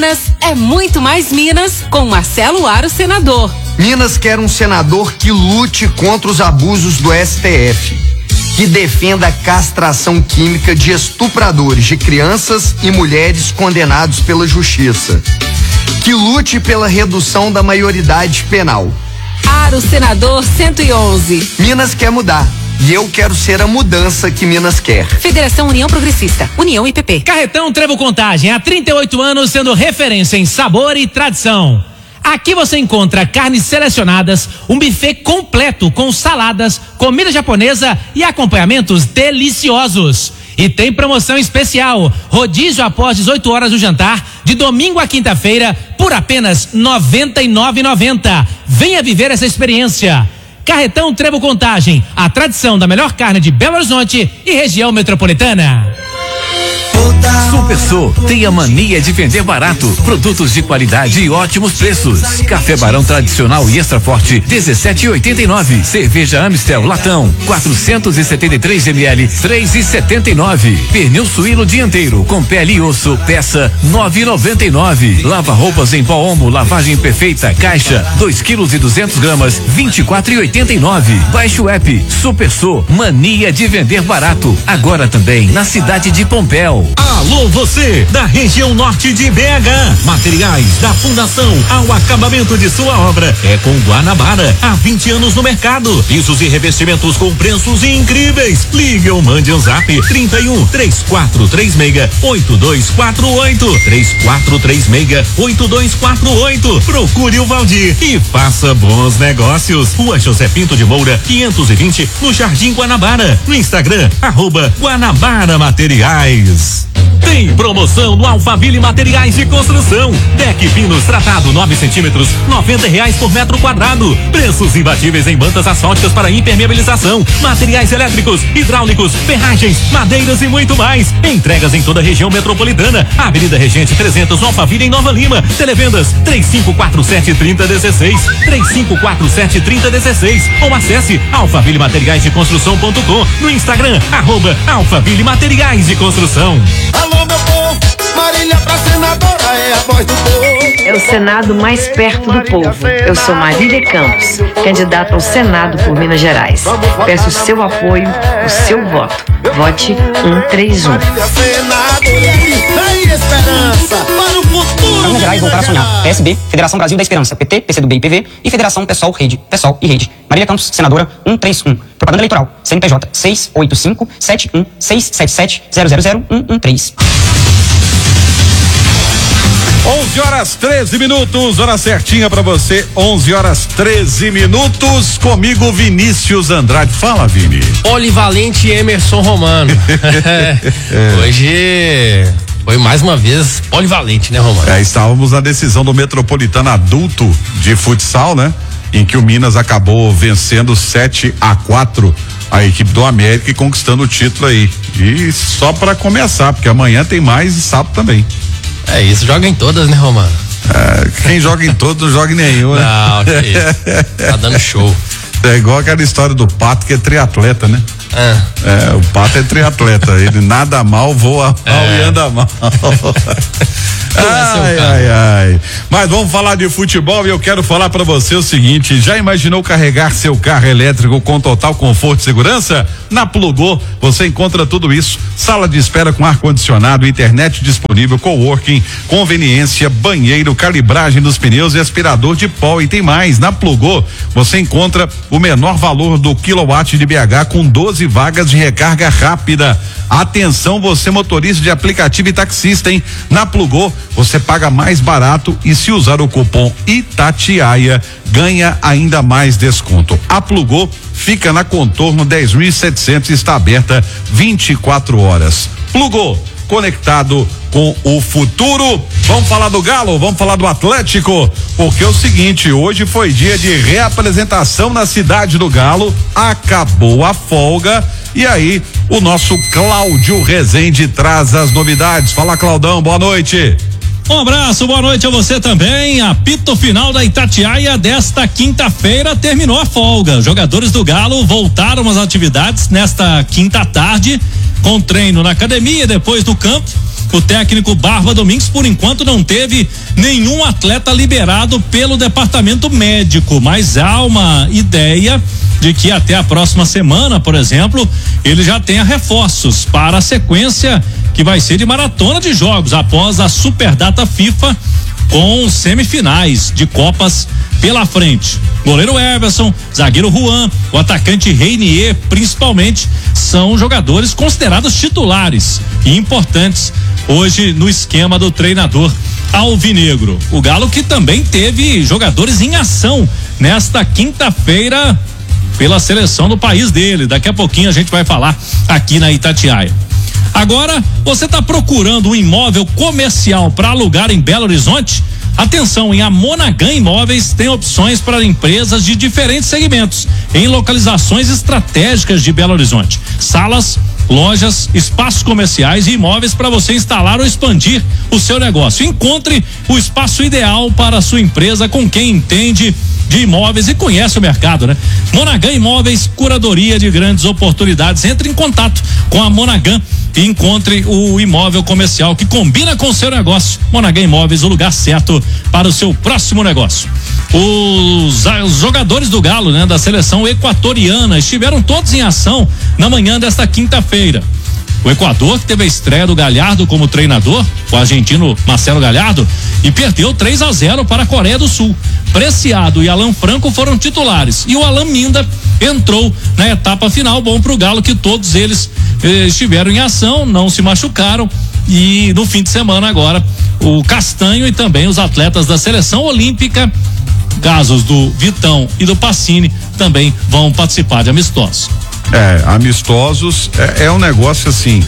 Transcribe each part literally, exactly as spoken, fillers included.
Minas é muito mais Minas com Marcelo Aro, senador. Minas quer um senador que lute contra os abusos do S T F, que defenda a castração química de estupradores de crianças e mulheres condenados pela justiça, que lute pela redução da maioridade penal. Aro, senador cento e onze. Minas quer mudar. E eu quero ser a mudança que Minas quer. Federação União Progressista, União I P P. Carretão Trevo Contagem, há trinta e oito anos sendo referência em sabor e tradição. Aqui você encontra carnes selecionadas, um buffet completo com saladas, comida japonesa e acompanhamentos deliciosos. E tem promoção especial, rodízio após dezoito horas do jantar, de domingo a quinta-feira, por apenas noventa e nove reais e noventa centavos. Venha viver essa experiência. Carretão Trevo Contagem, a tradição da melhor carne de Belo Horizonte e região metropolitana. Super Sou tem a mania de vender barato, produtos de qualidade e ótimos preços. Café Barão tradicional e extra forte, dezessete reais e oitenta e nove centavos. Cerveja Amstel latão, quatrocentos e setenta e três mililitros, três reais e setenta e nove centavos. Pernil suíno dianteiro com pele e osso, peça nove reais e noventa e nove centavos. Lava roupas em pó Omo, lavagem perfeita, caixa, dois quilos e duzentas gramas, vinte e quatro reais e oitenta e nove centavos. Baixe o app Super Sou, mania de vender barato. Agora também na cidade de Pompéu. Alô, você da região norte de B H. Materiais da Fundação ao acabamento de sua obra é com Guanabara. Há vinte anos no mercado. Pisos e revestimentos com preços incríveis. Ligue ou mande um zap trinta e um, três quatro três seis, oito dois quatro oito. três quatro três seis, oito dois quatro oito. Procure o Valdir e faça bons negócios. Rua José Pinto de Moura, quinhentos e vinte, no Jardim Guanabara. No Instagram, arroba Guanabara Materiais. Tem promoção no Alphaville Materiais de Construção. Deck Pinos tratado nove centímetros, noventa reais por metro quadrado. Preços imbatíveis em bandas asfálticas para impermeabilização, materiais elétricos, hidráulicos, ferragens, madeiras e muito mais. Entregas em toda a região metropolitana. Avenida Regente trezentos, no Alphaville, em Nova Lima. Televendas três cinco quatro sete, trinta dezesseis, três cinco quatro sete, trinta dezesseis. Ou acesse alphaville materiais de construção ponto com no Instagram, arroba Alphaville Materiais de Construção. Alô, meu povo, Marília pra senadora é a voz do povo. É o Senado mais perto do povo. Eu sou Marília Campos, candidata ao Senado por Minas Gerais. Peço o seu apoio, o seu voto. Vote um três um. As Minas Gerais voltaram a sonhar. P S B, Federação Brasil da Esperança, P T, P C do B e P V e Federação Pessoal Rede, Pessoal e Rede. Marília Campos, senadora um três um. Propaganda eleitoral, C N P J seis oito cinco, sete um, seis sete sete, zero zero zero, um um três. onze horas treze minutos, hora certinha pra você, onze horas treze minutos, comigo Vinícius Andrade. Fala, Vini. Polivalente Emerson Romano. Hoje foi mais uma vez polivalente, né, Romano? É, estávamos na decisão do Metropolitano Adulto de futsal, né? Em que o Minas acabou vencendo sete a quatro a equipe do América e conquistando o título aí. E só pra começar, porque amanhã tem mais e sábado também. É isso, joga em todas, né, Romano? É, quem joga em todas não joga em nenhuma. Não, que isso. Tá dando show. É igual aquela história do Pato, que é triatleta, né? É. É, o Pato é triatleta. Ele nada mal, voa mal é. e anda mal. Ai, ai, ai. Mas vamos falar de futebol e eu quero falar pra você o seguinte: já imaginou carregar seu carro elétrico com total conforto e segurança? Na Plugô você encontra tudo isso: sala de espera com ar-condicionado, internet disponível, coworking, conveniência, banheiro, calibragem dos pneus e aspirador de pó. E tem mais: na Plugô você encontra o menor valor do quilowatt de B H com doze vagas de recarga rápida. Atenção, você motorista de aplicativo e taxista, hein? Na Plugô você paga mais barato e se usar o cupom Itatiaia ganha ainda mais desconto. A Plugô fica na Contorno dez mil e setecentos e está aberta vinte e quatro horas. Plugô, conectado com o futuro. Vamos falar do Galo, vamos falar do Atlético, porque é o seguinte: hoje foi dia de reapresentação na cidade do Galo, acabou a folga e aí o nosso Cláudio Rezende traz as novidades. Fala, Claudão, boa noite. Um abraço, boa noite a você também. Apito final da Itatiaia desta quinta-feira terminou a folga. Os jogadores do Galo voltaram às atividades nesta quinta tarde, com treino na academia, depois do campo, o técnico Barba Domingues, por enquanto, não teve nenhum atleta liberado pelo departamento médico, mas há uma ideia de que até a próxima semana, por exemplo, ele já tenha reforços para a sequência que vai ser de maratona de jogos após a Superdata FIFA, com semifinais de Copas pela frente. Goleiro Everson, zagueiro Juan, o atacante Reinier, principalmente, são jogadores considerados titulares e importantes hoje no esquema do treinador alvinegro. O Galo, que também teve jogadores em ação nesta quinta-feira pela seleção do país dele. Daqui a pouquinho a gente vai falar aqui na Itatiaia. Agora, você está procurando um imóvel comercial para alugar em Belo Horizonte? Atenção, em a Monaghan Imóveis tem opções para empresas de diferentes segmentos em localizações estratégicas de Belo Horizonte. Salas, lojas, espaços comerciais e imóveis para você instalar ou expandir o seu negócio. Encontre o espaço ideal para a sua empresa com quem entende de imóveis e conhece o mercado, né? Monaghan Imóveis, curadoria de grandes oportunidades. Entre em contato com a Monaghan e encontre o imóvel comercial que combina com o seu negócio. Monaghan Imóveis, o lugar certo para o seu próximo negócio. Os, os jogadores do Galo, né, da seleção equatoriana, estiveram todos em ação na manhã desta quinta-feira. O Equador, que teve a estreia do Galhardo como treinador, o argentino Marcelo Galhardo, e perdeu três a zero para a Coreia do Sul. Preciado e Alan Franco foram titulares e o Alan Minda entrou na etapa final. Bom pro Galo que todos eles eh, estiveram em ação, não se machucaram, e no fim de semana agora o Castanho e também os atletas da seleção olímpica, casos do Vitão e do Pacini, também vão participar de amistosos. É, amistosos é, é um negócio assim.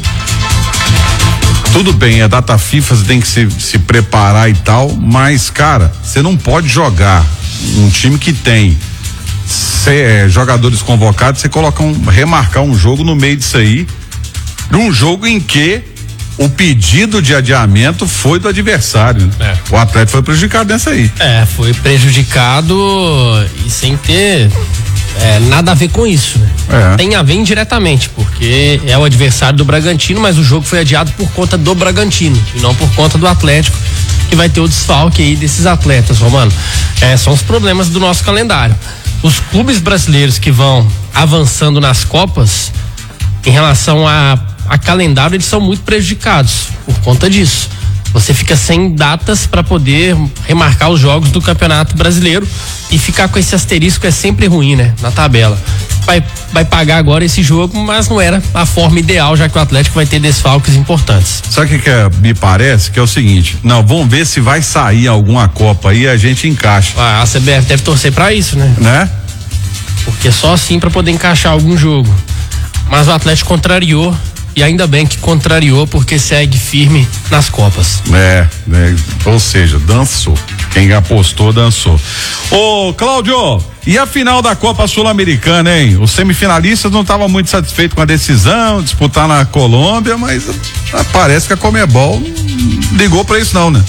Tudo bem, é data FIFA, você tem que se, se preparar e tal, mas, cara, você não pode jogar um time que tem cê, é, jogadores convocados, você coloca um, remarcar um jogo no meio disso aí, num jogo em que o pedido de adiamento foi do adversário, né? É. O Atlético foi prejudicado nessa aí. É, foi prejudicado e sem ter é, nada a ver com isso, né? É. Tem a ver indiretamente, porque é o adversário do Bragantino, mas o jogo foi adiado por conta do Bragantino e não por conta do Atlético, que vai ter o desfalque aí desses atletas, Romano. É, são os problemas do nosso calendário. Os clubes brasileiros que vão avançando nas Copas, em relação a, a calendário, eles são muito prejudicados por conta disso. Você fica sem datas para poder remarcar os jogos do Campeonato Brasileiro e ficar com esse asterisco é sempre ruim, né? Na tabela. Vai, vai pagar agora esse jogo, mas não era a forma ideal, já que o Atlético vai ter desfalques importantes. Sabe o que, que é, me parece? Que é o seguinte, não, vamos ver se vai sair alguma Copa aí e a gente encaixa. Ah, a C B F deve torcer para isso, né? Né? Porque só assim para poder encaixar algum jogo. Mas o Atlético contrariou. E ainda bem que contrariou, porque segue firme nas Copas. É, né? Ou seja, dançou. Quem apostou, dançou. Ô, Cláudio, e a final da Copa Sul-Americana, hein? Os semifinalistas não estavam muito satisfeitos com a decisão, disputar na Colômbia, mas ah, parece que a Conmebol não ligou pra isso não, né?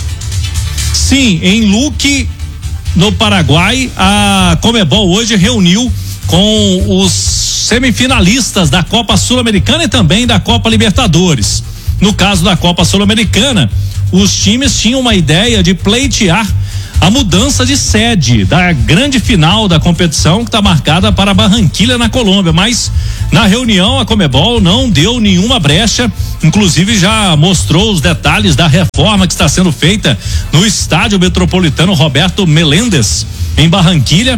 Sim, em Luque, no Paraguai, a Conmebol hoje reuniu com os semifinalistas da Copa Sul-Americana e também da Copa Libertadores. No caso da Copa Sul-Americana, os times tinham uma ideia de pleitear a mudança de sede da grande final da competição, que está marcada para Barranquilla, na Colômbia, mas na reunião a Conmebol não deu nenhuma brecha, inclusive já mostrou os detalhes da reforma que está sendo feita no estádio metropolitano Roberto Meléndez, em Barranquilla,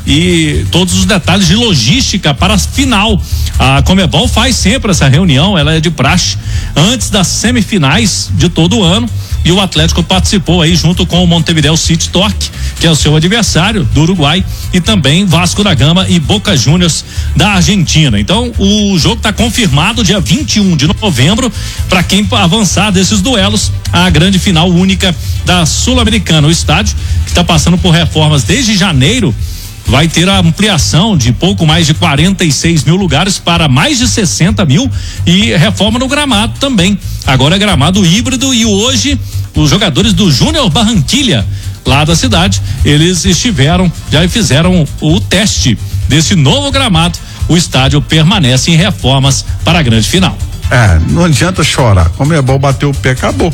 e todos os detalhes de logística para a final. A Conmebol faz sempre essa reunião, ela é de praxe antes das semifinais de todo o ano, e o Atlético participou aí junto com o Montevideo City Torque, que é o seu adversário do Uruguai, e também Vasco da Gama e Boca Juniors da Argentina. Então o jogo está confirmado dia vinte e um de novembro para quem avançar desses duelos, a grande final única da Sul-Americana. O estádio, que está passando por reformas desde janeiro, vai ter a ampliação de pouco mais de quarenta e seis mil lugares para mais de sessenta mil e reforma no gramado também. Agora é gramado híbrido, e hoje os jogadores do Júnior Barranquilla, lá da cidade, eles estiveram, já fizeram o teste desse novo gramado. O estádio permanece em reformas para a grande final. É, não adianta chorar. Como é bom bater o pé, acabou.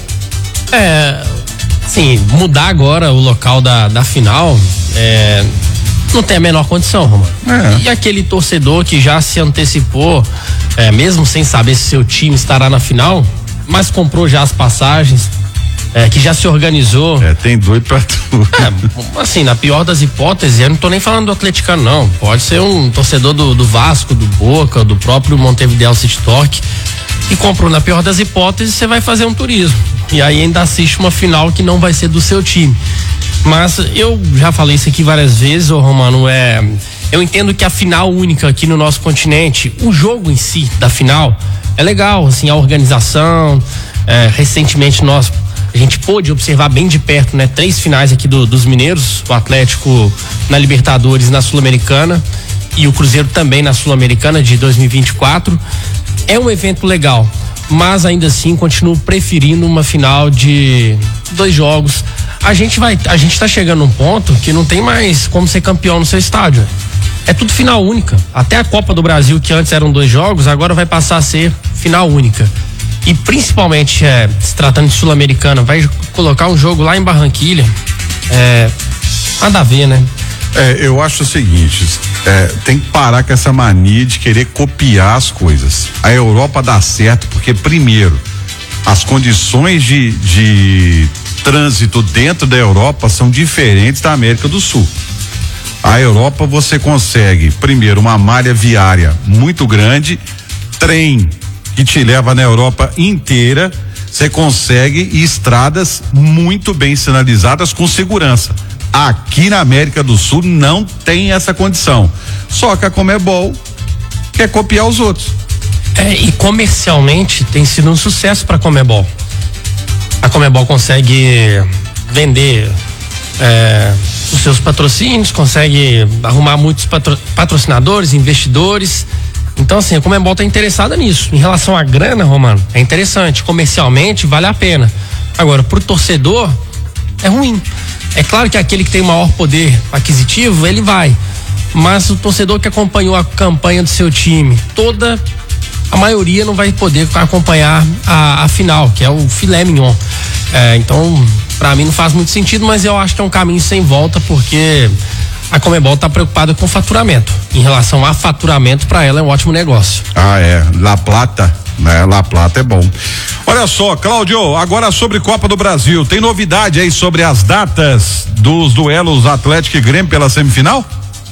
É, sim, mudar agora o local da, da final, é, não tem a menor condição, Romano. É. E aquele torcedor que já se antecipou, é, mesmo sem saber se seu time estará na final, mas comprou já as passagens, é, que já se organizou. É, tem doido pra tudo. É, assim, na pior das hipóteses, eu não tô nem falando do atleticano, não. Pode ser um torcedor do, do Vasco, do Boca, do próprio Montevideo City Torque, que comprou. Na pior das hipóteses, você vai fazer um turismo. E aí ainda assiste uma final que não vai ser do seu time. Mas eu já falei isso aqui várias vezes, ô Romano, é, eu entendo que a final única aqui no nosso continente, o jogo em si da final é legal, assim, a organização, é, recentemente nós, a gente pôde observar bem de perto, né, três finais aqui do, dos mineiros, o Atlético na Libertadores, na Sul-Americana, e o Cruzeiro também na Sul-Americana de dois mil e vinte e quatro. É um evento legal, mas ainda assim continuo preferindo uma final de dois jogos. A gente vai, a gente tá chegando num ponto que não tem mais como ser campeão no seu estádio. É tudo final única. Até a Copa do Brasil, que antes eram dois jogos, agora vai passar a ser final única. E principalmente, é, se tratando de Sul-Americana, vai colocar um jogo lá em Barranquilha. É, nada a ver, né? É, eu acho o seguinte, é, tem que parar com essa mania de querer copiar as coisas. A Europa dá certo porque, primeiro, as condições de, de trânsito dentro da Europa são diferentes da América do Sul. A Europa você consegue, primeiro, uma malha viária muito grande, trem que te leva na Europa inteira, você consegue estradas muito bem sinalizadas com segurança. Aqui na América do Sul não tem essa condição. Só que a Conmebol quer copiar os outros. É, e comercialmente tem sido um sucesso para a Conmebol. A Conmebol consegue vender é, os seus patrocínios, consegue arrumar muitos patro, patrocinadores, investidores. Então, assim, a Conmebol está interessada nisso. Em relação à grana, Romano, é interessante. Comercialmente, vale a pena. Agora, pro torcedor, é ruim. É claro que aquele que tem maior poder aquisitivo, ele vai. Mas o torcedor que acompanhou a campanha do seu time, toda a maioria não vai poder acompanhar a, a final, que é o filé mignon. É, então, para mim não faz muito sentido, mas eu acho que é um caminho sem volta, porque a Conmebol está preocupada com faturamento. Em relação a faturamento, para ela é um ótimo negócio. Ah, é. La Plata, né? La Plata é bom. Olha só, Cláudio, agora sobre Copa do Brasil, tem novidade aí sobre as datas dos duelos Atlético e Grêmio pela semifinal?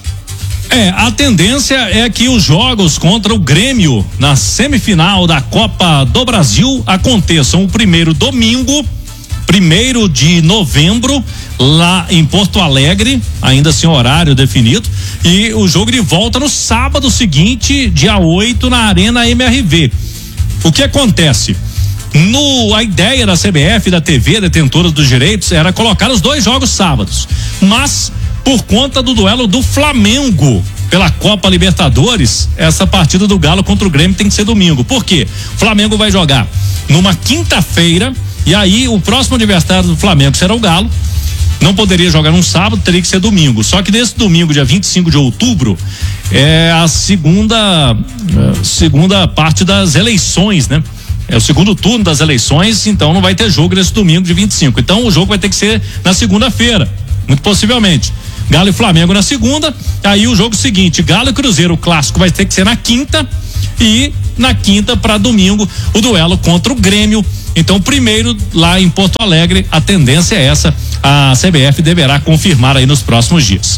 É, a tendência é que os jogos contra o Grêmio na semifinal da Copa do Brasil aconteçam o primeiro domingo, primeiro de novembro, lá em Porto Alegre, ainda sem horário definido, e o jogo de volta no sábado seguinte, dia oito, na Arena M R V. O que acontece? No, a ideia da C B F, da T V, detentora dos direitos, era colocar os dois jogos sábados, mas por conta do duelo do Flamengo pela Copa Libertadores, essa partida do Galo contra o Grêmio tem que ser domingo. Por quê? O Flamengo vai jogar numa quinta-feira, e aí o próximo adversário do Flamengo será o Galo. Não poderia jogar num sábado, teria que ser domingo. Só que nesse domingo, dia vinte e cinco de outubro, é a segunda segunda parte das eleições, né? É o segundo turno das eleições, então não vai ter jogo nesse domingo de vinte e cinco. Então o jogo vai ter que ser na segunda-feira, muito possivelmente. Galo e Flamengo na segunda, aí o jogo seguinte, Galo e Cruzeiro, o clássico vai ter que ser na quinta, e na quinta para domingo o duelo contra o Grêmio. Então, primeiro lá em Porto Alegre, a tendência é essa, a C B F deverá confirmar aí nos próximos dias.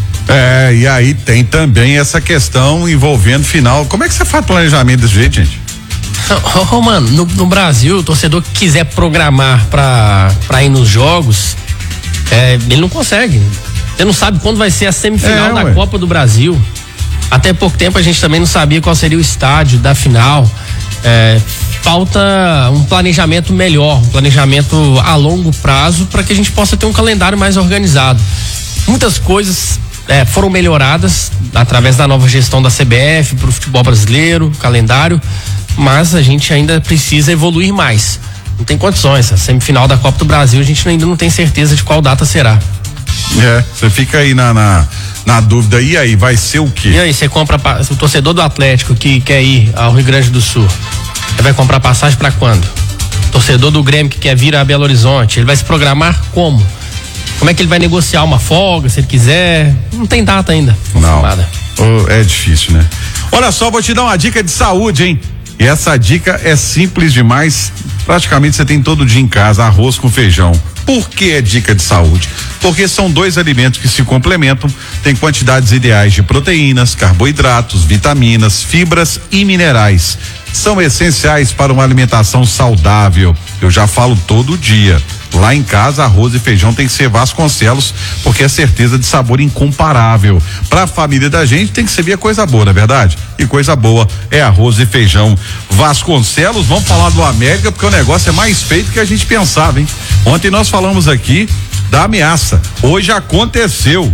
É, e aí tem também essa questão envolvendo final. Como é que você faz planejamento desse jeito, gente? Romano, no, no Brasil, o torcedor que quiser programar pra, pra ir nos jogos, é, ele não consegue. Você não sabe quando vai ser a semifinal é, da ué. Copa do Brasil. Até pouco tempo a gente também não sabia qual seria o estádio da final. É, falta um planejamento melhor, um planejamento a longo prazo, para que a gente possa ter um calendário mais organizado. Muitas coisas é, foram melhoradas através da nova gestão da C B F para o futebol brasileiro, calendário, mas a gente ainda precisa evoluir mais. Não tem condições. A semifinal da Copa do Brasil a gente ainda não tem certeza de qual data será. É, você fica aí na, na, na dúvida, e aí, vai ser o quê? E aí, você compra, o torcedor do Atlético que quer ir ao Rio Grande do Sul, Ele vai comprar passagem para quando? Torcedor do Grêmio que quer vir a Belo Horizonte, ele vai se programar como? Como é que ele vai negociar uma folga, se ele quiser? Não tem data ainda confirmada. Não, é difícil, né? Olha só, vou te dar uma dica de saúde, hein? E essa dica é simples demais. Praticamente você tem todo dia em casa arroz com feijão. Por que é dica de saúde? Porque são dois alimentos que se complementam, têm quantidades ideais de proteínas, carboidratos, vitaminas, fibras e minerais. São essenciais para uma alimentação saudável. Eu já falo todo dia. Lá em casa, arroz e feijão tem que ser Vasconcelos, porque é certeza de sabor incomparável. Para a família da gente tem que servir coisa boa, não é verdade? E coisa boa é arroz e feijão Vasconcelos. Vamos falar do América, porque o negócio é mais feito que a gente pensava, hein? Ontem nós falamos aqui da ameaça. Hoje aconteceu.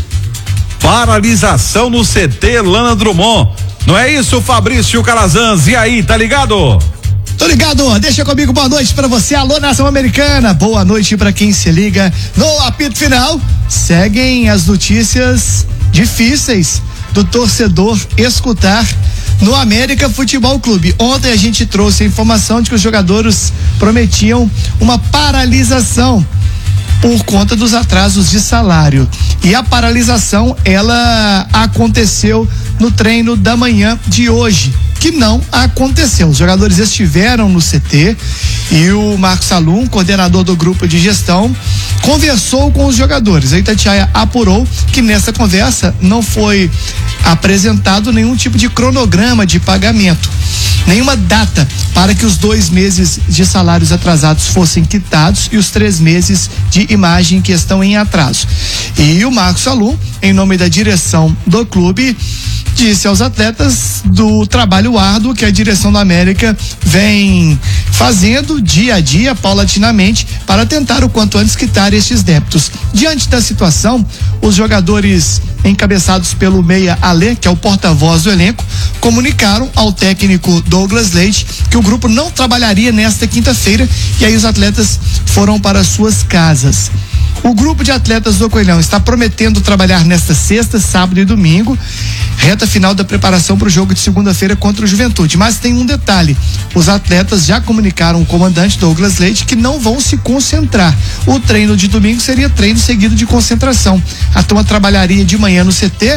Paralisação no C T Lana Drummond. Não é isso, Fabrício Calazans? E aí, tá ligado? Tô ligado, deixa comigo, boa noite pra você, alô nação americana, boa noite pra quem se liga no apito final. Seguem as notícias difíceis do torcedor escutar no América Futebol Clube. Ontem a gente trouxe a informação de que os jogadores prometiam uma paralisação por conta dos atrasos de salário. E a paralisação, ela aconteceu no treino da manhã de hoje, que não aconteceu. Os jogadores estiveram no C T e o Marcos Salum, coordenador do grupo de gestão, conversou com os jogadores. A Itatiaia apurou que nessa conversa não foi apresentado nenhum tipo de cronograma de pagamento, nenhuma data para que os dois meses de salários atrasados fossem quitados e os três meses de imagem que estão em atraso. E o Marcos Salum, em nome da direção do clube, disse aos atletas do trabalho árduo que a direção da América vem fazendo dia a dia, paulatinamente, para tentar o quanto antes quitar estes débitos. Diante da situação, os jogadores encabeçados pelo Meia Alê, que é o porta-voz do elenco, comunicaram ao técnico Douglas Leite que o grupo não trabalharia nesta quinta-feira e aí os atletas foram para suas casas. O grupo de atletas do Coelhão está prometendo trabalhar nesta sexta, sábado e domingo, reta final da preparação para o jogo de segunda-feira contra o Juventude. Mas tem um detalhe: os atletas já comunicaram ao comandante Douglas Leite que não vão se concentrar. O treino de domingo seria treino seguido de concentração. A turma trabalharia de manhã no C T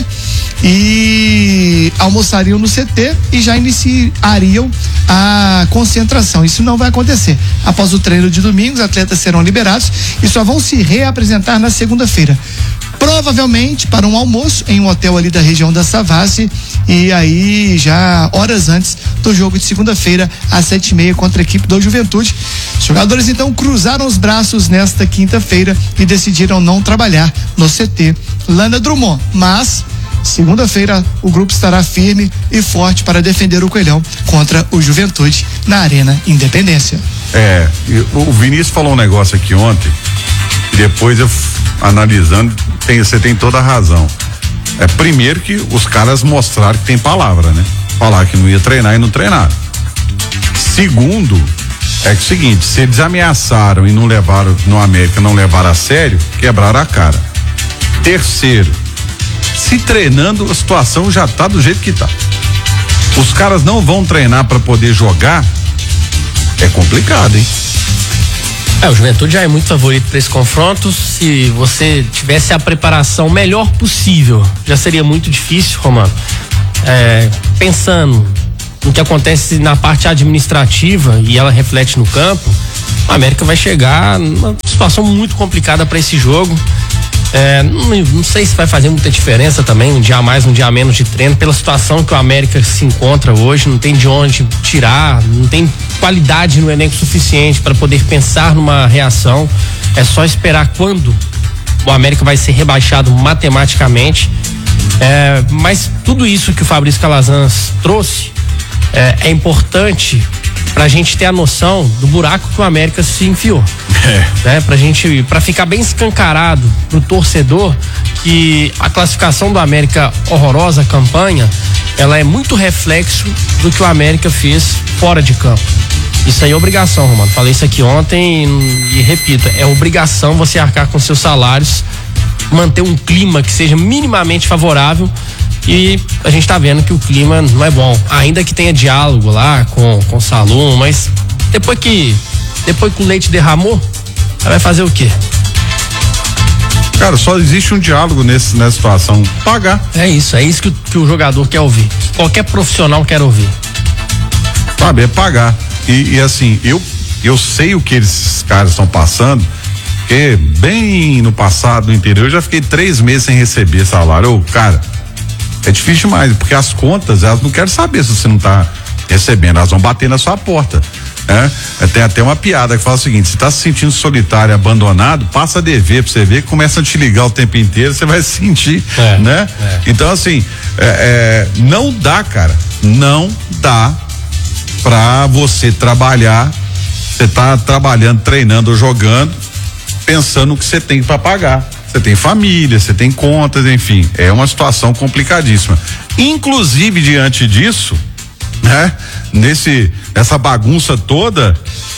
e almoçariam no C T e já iniciariam a concentração. Isso não vai acontecer. Após o treino de domingo, os atletas serão liberados e só vão se reapresentar na segunda-feira, provavelmente para um almoço em um hotel ali da região da Savassi, e aí já horas antes do jogo de segunda-feira às sete e meia contra a equipe do Juventude. Os jogadores então cruzaram os braços nesta quinta-feira e decidiram não trabalhar no C T Lana Drummond, mas segunda-feira o grupo estará firme e forte para defender o Coelhão contra o Juventude na Arena Independência. É, o Vinícius falou um negócio aqui ontem e depois eu analisando, tem, você tem toda a razão. É, primeiro que os caras mostraram que tem palavra, né? Falar que não ia treinar e não treinaram. Segundo, é que é o seguinte, se eles ameaçaram e não levaram, no América não levaram a sério, quebraram a cara. Terceiro, se treinando, a situação já tá do jeito que tá. Os caras não vão treinar para poder jogar, é complicado, hein? É, o Juventude já é muito favorito para esse confronto. Se você tivesse a preparação melhor possível, já seria muito difícil, Romano. É, pensando no que acontece na parte administrativa e ela reflete no campo, o América vai chegar numa situação muito complicada para esse jogo. É, não, não sei se vai fazer muita diferença também, um dia a mais, um dia a menos de treino, pela situação que o América se encontra hoje, não tem de onde tirar, não tem qualidade no elenco suficiente para poder pensar numa reação. É só esperar quando o América vai ser rebaixado matematicamente. É, mas tudo isso que o Fabrício Calazans trouxe é, é importante pra gente ter a noção do buraco que o América se enfiou. É. Né? Pra gente, pra ficar bem escancarado pro torcedor que a classificação do América, horrorosa campanha, ela é muito reflexo do que o América fez fora de campo. Isso aí é obrigação, Romano. Falei isso aqui ontem e, e repito, é obrigação você arcar com seus salários, manter um clima que seja minimamente favorável E a gente tá vendo que o clima não é bom. Ainda que tenha diálogo lá com, com o Salum, mas depois que, depois que o leite derramou, vai fazer o quê? Cara, só existe um diálogo nesse, nessa situação. Pagar. É isso, é isso que, que o jogador quer ouvir. Qualquer profissional quer ouvir. Sabe, é pagar. E, e assim, eu, eu sei o que esses caras estão passando, porque bem no passado, no interior, eu já fiquei três meses sem receber salário. Ô, cara, é difícil demais, porque as contas, elas não querem saber se você não tá recebendo, elas vão bater na sua porta. É, tem até uma piada que fala o seguinte: se tá se sentindo solitário, abandonado, passa a dever pra você ver que começa a te ligar o tempo inteiro, você vai se sentir, é, né? É. Então assim, é, é, não dá, cara, não dá pra você trabalhar, você tá trabalhando, treinando, jogando, pensando no que você tem pra pagar. Você tem família, você tem contas, enfim, é uma situação complicadíssima. Inclusive, diante disso, né? Nesse, nessa bagunça toda,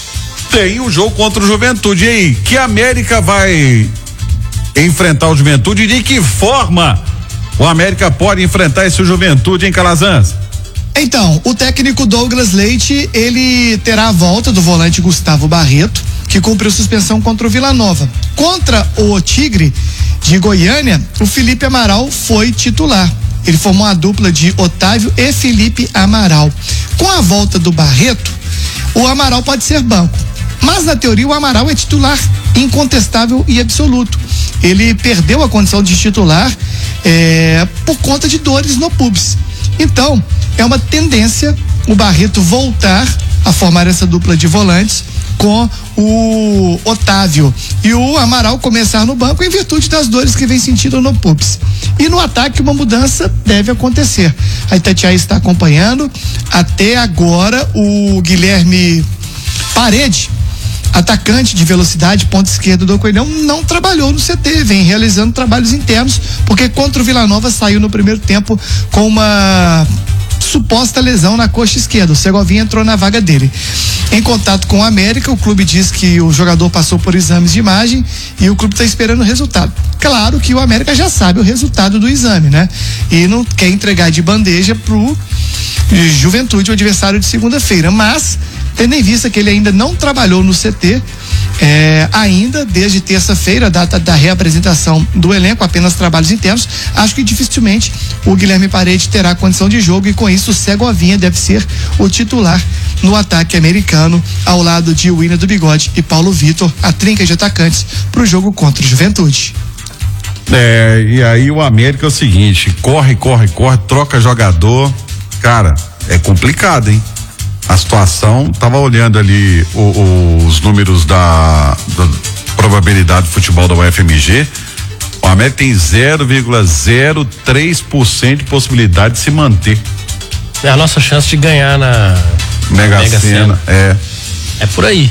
tem o jogo contra o Juventude. E aí, que América vai enfrentar o Juventude e de que forma o América pode enfrentar esse Juventude, hein, Calazans? Então, o técnico Douglas Leite, ele terá a volta do volante Gustavo Barreto, que cumpriu suspensão contra o Vila Nova. Contra o Tigre de Goiânia, o Felipe Amaral foi titular. Ele formou a dupla de Otávio e Felipe Amaral. Com a volta do Barreto, o Amaral pode ser banco. Mas na teoria o Amaral é titular incontestável e absoluto. Ele perdeu a condição de titular é, por conta de dores no pubis. Então, é uma tendência o Barreto voltar a formar essa dupla de volantes com o Otávio e o Amaral começar no banco em virtude das dores que vem sentindo no pubis. E no ataque uma mudança deve acontecer. A Itatiaia está acompanhando. Até agora o Guilherme Parede, atacante de velocidade, ponta esquerda do Coelhão, não trabalhou no C T, vem realizando trabalhos internos, porque contra o Vila Nova saiu no primeiro tempo com uma suposta lesão na coxa esquerda. O Segovinha entrou na vaga dele. Em contato com o América, o clube diz que o jogador passou por exames de imagem e o clube está esperando o resultado. Claro que o América já sabe o resultado do exame, né? E não quer entregar de bandeja pro Juventude, o adversário de segunda-feira, mas tendo em vista que ele ainda não trabalhou no C T, é, ainda desde terça-feira, data da reapresentação do elenco, apenas trabalhos internos, acho que dificilmente o Guilherme Parede terá condição de jogo e com isso o Segovinha deve ser o titular no ataque americano, ao lado de Willian do Bigode e Paulo Vitor, a trinca de atacantes para o jogo contra o Juventude. É, e aí o América é o seguinte: corre, corre, corre, troca jogador, cara, é complicado, hein? A situação, tava olhando ali o, o, os números da, da probabilidade de futebol da U F M G. O América tem zero vírgula zero três por cento de possibilidade de se manter. É a nossa chance de ganhar na Mega, Mega Sena, Sena. É. É por aí.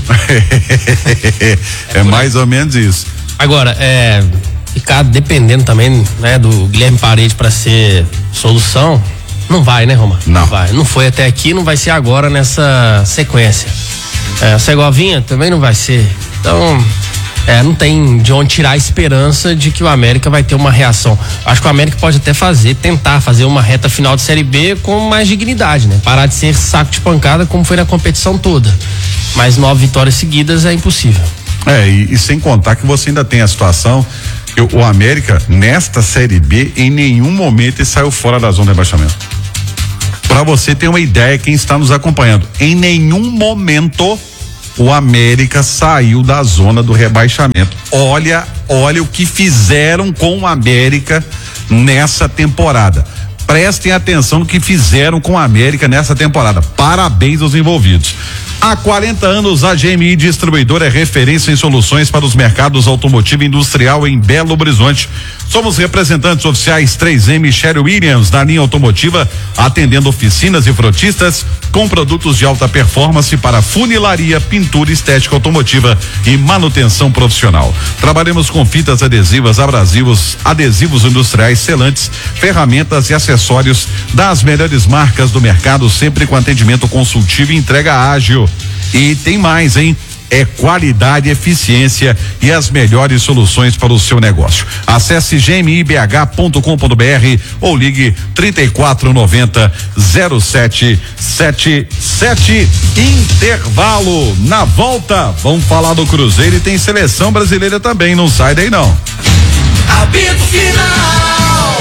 é é por mais aí. Ou menos isso. Agora, é, ficar dependendo também, né, do Guilherme Parede para ser solução. Não vai, né, Roma? Não. Não vai. Não foi até aqui, não vai ser agora nessa sequência. É, a Segovinha também não vai ser. Então, é, não tem de onde tirar a esperança de que o América vai ter uma reação. Acho que o América pode até fazer, tentar fazer uma reta final de Série B com mais dignidade, né? Parar de ser saco de pancada como foi na competição toda. Mas nove vitórias seguidas é impossível. É, e, e sem contar que você ainda tem a situação que o, o América, nesta Série B, em nenhum momento ele saiu fora da zona de rebaixamento. Para você ter uma ideia, quem está nos acompanhando, em nenhum momento o América saiu da zona do rebaixamento. Olha, olha o que fizeram com o América nessa temporada. Prestem atenção no que fizeram com o América nessa temporada. Parabéns aos envolvidos. Há quarenta anos, a G M I Distribuidora é referência em soluções para os mercados automotivo e industrial em Belo Horizonte. Somos representantes oficiais três M Sherry Williams na linha automotiva, atendendo oficinas e frotistas com produtos de alta performance para funilaria, pintura, estética automotiva e manutenção profissional. Trabalhamos com fitas adesivas, abrasivos, adesivos industriais, selantes, ferramentas e acessórios das melhores marcas do mercado, sempre com atendimento consultivo e entrega ágil. E tem mais, hein? é qualidade, eficiência e as melhores soluções para o seu negócio. Acesse g m i b h ponto com ponto b r ou ligue trinta e quatro noventa zero sete sete sete. Intervalo. Na volta, vamos falar do Cruzeiro e tem seleção brasileira também, não sai daí não. Apito final.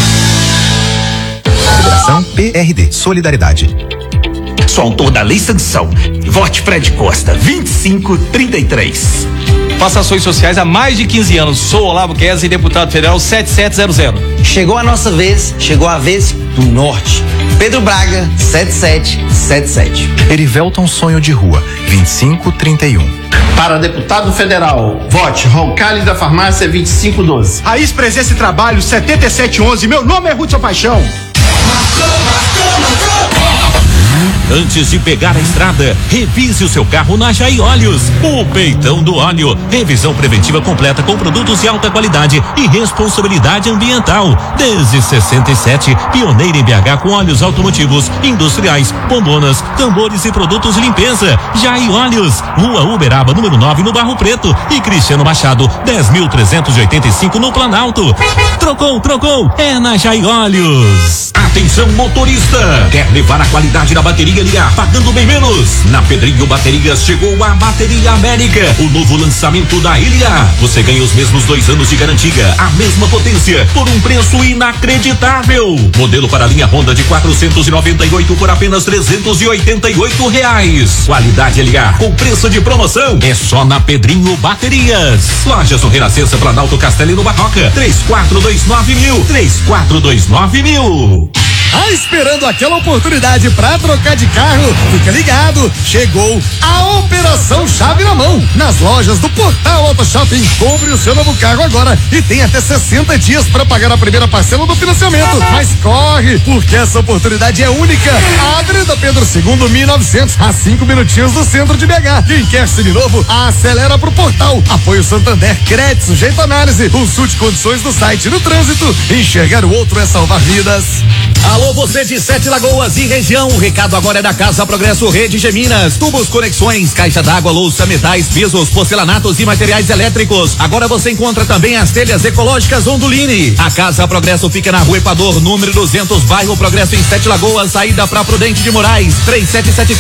Federação P R D Solidariedade. Sou autor da Lei Sanção. Vote Fred Costa, vinte e cinco trinta e três. Faço ações sociais há mais de quinze anos. Sou Olavo Quezzi, deputado federal sete sete zero zero. Chegou a nossa vez, chegou a vez do Norte. Pedro Braga, sete sete sete sete. Erivelton Sonho de Rua, vinte e cinco trinta e um. Para deputado federal, vote Roncalli da Farmácia, vinte e cinco doze. Raiz Presença e Trabalho, setenta e sete onze. Meu nome é Ruth Paixão. Antes de pegar a estrada, revise o seu carro na Jair Óleos. O peitão do óleo. Revisão preventiva completa com produtos de alta qualidade e responsabilidade ambiental. Desde sessenta e sete, pioneira em B H com óleos automotivos, industriais, bombonas, tambores e produtos de limpeza. Jair Óleos, Rua Uberaba, número nove, no Barro Preto. E Cristiano Machado, dez mil trezentos e oitenta e cinco, no Planalto. Trocou, trocou, é na Jair Óleos. Atenção, motorista! Quer levar a qualidade da bateria ligar pagando bem menos? Na Pedrinho Baterias chegou a Bateria América, o novo lançamento da Ilha. Você ganha os mesmos dois anos de garantia, a mesma potência, por um preço inacreditável. Modelo para a linha Honda de quatrocentos e noventa e oito por apenas trezentos e oitenta e oito reais. Qualidade a ligar com preço de promoção é só na Pedrinho Baterias. Lojas no Renascença, Planalto, Castelo e no Barroca. três quatro dois nove mil, três quatro dois nove mil. Ah, esperando aquela oportunidade pra trocar de carro? Fica ligado, chegou a Operação Chave na Mão. Nas lojas do Portal Auto Shopping, compre o seu novo carro agora e tem até sessenta dias para pagar a primeira parcela do financiamento. Mas corre, porque essa oportunidade é única. A Avenida Pedro segundo, mil e novecentos, a cinco minutinhos do centro de B H. Quem quer seminovo, acelera pro Portal. Apoio Santander, crédito, sujeito à análise. Consulte condições do site. No trânsito, enxergar o outro é salvar vidas. Alô, você de Sete Lagoas e região, o recado agora é da Casa Progresso Rede Geminas. Tubos, conexões, caixa d'água, louça, metais, pisos, porcelanatos e materiais elétricos. Agora você encontra também as telhas ecológicas Onduline. A Casa Progresso fica na Rua Equador, número duzentos, bairro Progresso, em Sete Lagoas, saída pra Prudente de Moraes. três sete sete